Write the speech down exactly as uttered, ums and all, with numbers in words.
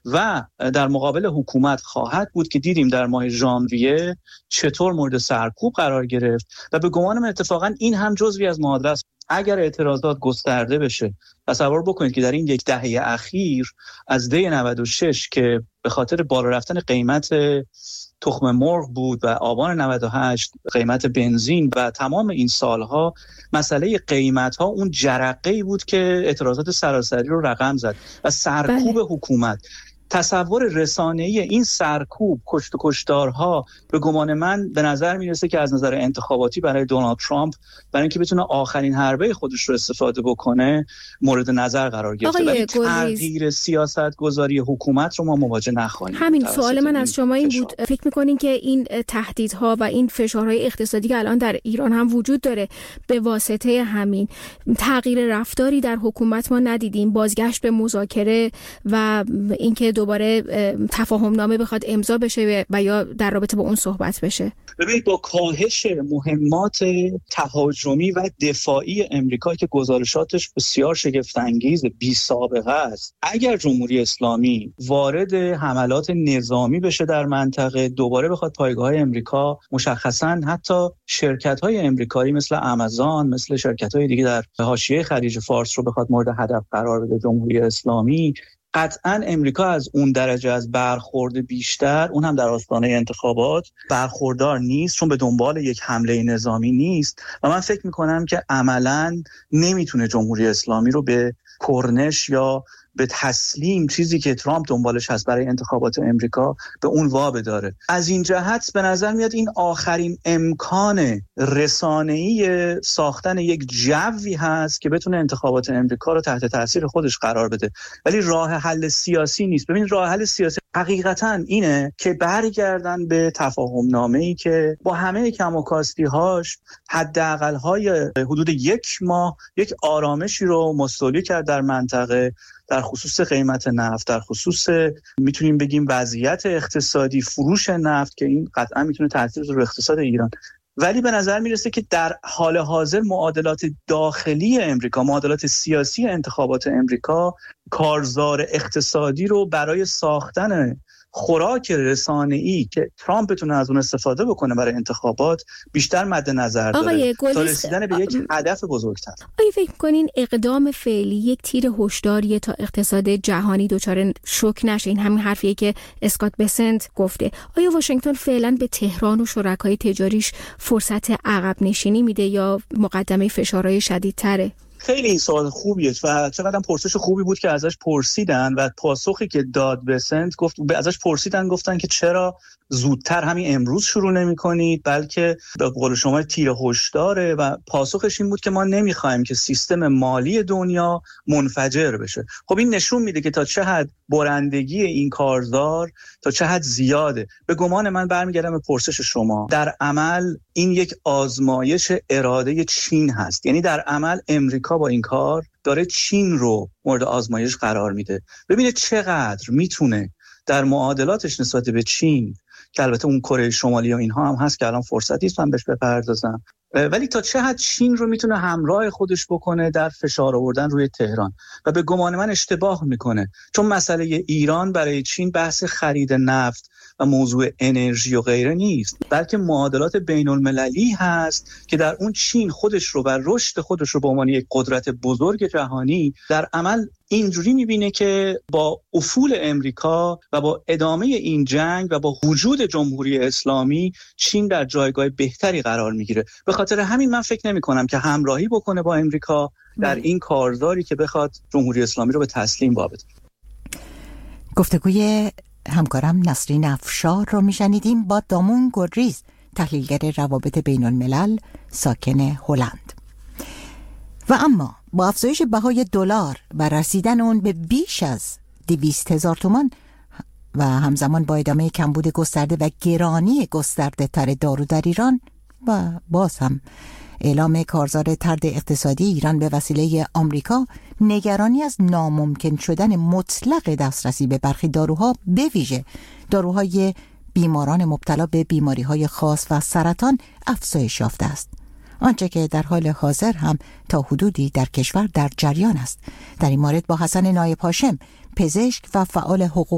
و در مقابل حکومت خواهد بود که دیدیم در ماه ژانویه چطور مورد سرکوب قرار گرفت و به گمان من اتفاقا این هم جزوی از معادله است. اگر اعتراضات گسترده بشه، تصور بکنید که در این یک دهه اخیر از دی نود و شش که به خاطر بالا رفتن قیمت تخم مرغ بود و آبان نود و هشت قیمت بنزین و تمام این سالها مسئله قیمت‌ها اون جرقه‌ای بود که اعتراضات سراسری رو رقم زد و سرکوب بله. حکومت. تصور رسانه‌ای این سرکوب، کشت و کشتارها به گمان من به نظر میرسه که از نظر انتخاباتی برای دونالد ترامپ برای اینکه بتونه آخرین حربه خودش رو استفاده بکنه مورد نظر قرار گرفته. ولی تغییر سیاست گذاری حکومت رو ما مواجه نخواهیم. همین سوال من از شما این بود، فکر می‌کنین که این تهدیدها و این فشارهای اقتصادی که الان در ایران هم وجود داره به واسطه همین تغییر رفتاری در حکومت ما ندیدیم، بازگشت به مذاکره و اینکه دوباره تفاهم نامه بخواد امضا بشه و یا در رابطه با اون صحبت بشه؟ ببینید با کاهش مهمات تهاجمی و دفاعی امریکا که گزارشاتش بسیار شگفت انگیز بی سابقه است، اگر جمهوری اسلامی وارد حملات نظامی بشه در منطقه، دوباره بخواد پایگاه‌های امریکا، مشخصاً حتی شرکت‌های امریکایی مثل آمازون، مثل شرکت‌های دیگه در حاشیه خلیج فارس رو بخواد مورد هدف قرار بده جمهوری اسلامی، قطعاً امریکا از اون درجه از برخورد بیشتر، اون هم در آستانه انتخابات، برخوردار نیست، چون به دنبال یک حمله نظامی نیست و من فکر میکنم که عملاً نمیتونه جمهوری اسلامی رو به کرنش یا به تسلیم، چیزی که ترامپ دنبالش هست برای انتخابات امریکا، به اون وابه داره. از این جهت به نظر میاد این آخرین امکان رسانه‌ای ساختن یک جوی هست که بتونه انتخابات امریکا رو تحت تاثیر خودش قرار بده، ولی راه حل سیاسی نیست. ببینید راه حل سیاسی حقیقتاً اینه که برگردن به تفاهم نامه‌ای که با همه کم و کاستی‌هاش حداقل‌های حدود یک ماه یک آرامشی رو مستولی کرد در منطقه، در خصوص قیمت نفت، در خصوص میتونیم بگیم وضعیت اقتصادی، فروش نفت که این قطعا میتونه تاثیر بذاره رو اقتصاد ایران. ولی به نظر میرسه که در حال حاضر معادلات داخلی امریکا، معادلات سیاسی انتخابات امریکا، کارزار اقتصادی رو برای ساختن خوراک رسانه‌ای که ترامپ بتونه از اون استفاده بکنه برای انتخابات بیشتر مد نظر داره تا رسیدن به یک هدف بزرگتر. آیا فکر کنین اقدام فعلی یک تیر هشداریه تا اقتصاد جهانی دچار شوک نشه؟ این همین حرفیه که اسکات بسنت گفته. آیا واشنگتن فعلا به تهران و شرکای تجاریش فرصت عقب نشینی میده یا مقدمه فشارهای شدیدتره؟ خیلی این سوال خوبیه و چقدر پرسش خوبی بود که ازش پرسیدن و پاسخی که داد بسنت، گفت ازش پرسیدن گفتن که چرا زودتر همین امروز شروع نمی کنید، بلکه به قول شما تیر هشداره و پاسخش این بود که ما نمیخوایم که سیستم مالی دنیا منفجر بشه. خب این نشون میده که تا چه حد برندگی این کارزار تا چه حد زیاده. به گمان من برمیگردم به پرسش شما، در عمل این یک آزمایش اراده چین هست، یعنی در عمل امریکا با این کار داره چین رو مورد آزمایش قرار میده. ببینید چقدر میتونه در معادلاتش نسبت به چین، که البته اون کره شمالی و اینها هم هست که الان فرصتی است من بهش بپردازم، ولی تا چه حد چین رو میتونه همراه خودش بکنه در فشار آوردن روی تهران و به گمان من اشتباه میکنه، چون مسئله ایران برای چین بحث خرید نفت و موضوع انرژی و غیره نیست، بلکه معادلات بین المللی هست که در اون چین خودش رو و رشد خودش رو به عنوان یک قدرت بزرگ جهانی در عمل اینجوری میبینه که با افول امریکا و با ادامه این جنگ و با وجود جمهوری اسلامی چین در جایگاه بهتری قرار میگیره. به خاطر همین من فکر نمی کنم که همراهی بکنه با امریکا در این کارزاری که بخواد جمهوری اسلامی رو به تسلیم وابسته. گفتگوی همکارم نسرین افشار رو میشنیدیم با دامون گلریز، تحلیلگر روابط بین الملل ساکن هلند. و اما با افزایش بهای دلار و رسیدن اون به بیش از دویست هزار تومان و همزمان با ادامه کمبود گسترده و گرانی گسترده تر دارو در ایران و باز هم اعلام کارزار طرد اقتصادی ایران به وسیله آمریکا، نگرانی از ناممکن شدن مطلق دسترسی به برخی داروها، به ویژه داروهای بیماران مبتلا به بیماری‌های خاص و سرطان افزایش یافته است، آنچه که در حال حاضر هم تا حدودی در کشور در جریان است. در این مورد با حسن نایب هاشم، پزشک و فعال حقوق